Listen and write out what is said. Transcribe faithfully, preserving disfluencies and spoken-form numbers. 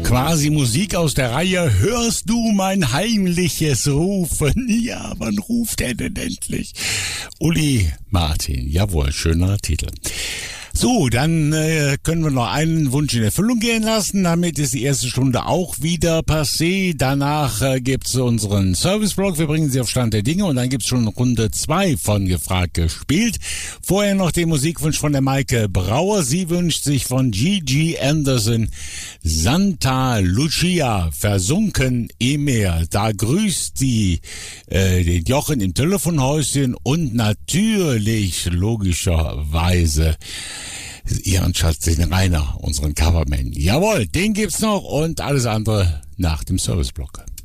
Quasi Musik aus der Reihe Hörst du mein heimliches Rufen? Ja, wann ruft er denn endlich? Uli Martin, jawohl, schöner Titel. So, dann äh, können wir noch einen Wunsch in Erfüllung gehen lassen. Damit ist die erste Stunde auch wieder passé. Danach äh, gibt's unseren Serviceblog. Wir bringen Sie auf Stand der Dinge. Und dann gibt's schon Runde zwei von Gefragt gespielt. Vorher noch den Musikwunsch von der Maike Brauer. Sie wünscht sich von Gigi Anderson Santa Lucia, versunken im Meer. Da grüßt sie äh, den Jochen im Telefonhäuschen und natürlich, logischerweise, ihren Schatz, den Rainer, unseren Coverman. Jawohl, den gibt's noch und alles andere nach dem Serviceblock.